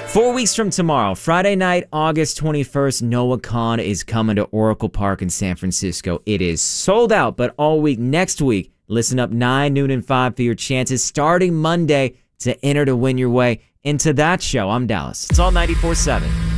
4 weeks from tomorrow, Friday night, August 21st, Noah Kahan is coming to Oracle Park in San Francisco. It is sold out, but all week next week, listen up 9, noon, and 5 for your chances starting Monday to enter to win your way into that show. I'm Dallas. It's all 94.7.